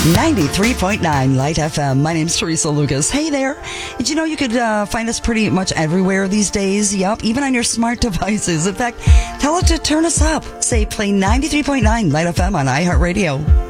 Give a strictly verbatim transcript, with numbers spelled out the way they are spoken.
ninety-three point nine Light F M. My name's Teresa Lucas. Hey there. Did you know you could uh, find us pretty much everywhere these days? Yup, even on your smart devices. In fact, tell it to turn us up. Say play ninety-three point nine Light F M on iHeartRadio.